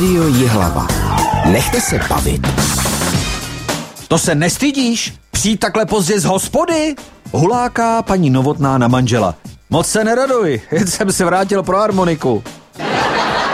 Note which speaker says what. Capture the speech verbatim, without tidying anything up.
Speaker 1: Rádio Jihlava. Nechte se bavit.
Speaker 2: To se nestydíš? Přijít takhle pozdě z hospody? Huláká paní Novotná na manžela. Moc se neraduj, jen jsem se vrátil pro harmoniku.